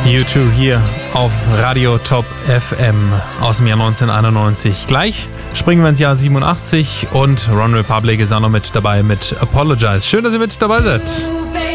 U2 hier auf Radio Top FM aus dem Jahr 1991. Gleich springen wir ins Jahr 87 und One Republic ist auch noch mit dabei mit Apologize. Schön, dass ihr mit dabei seid.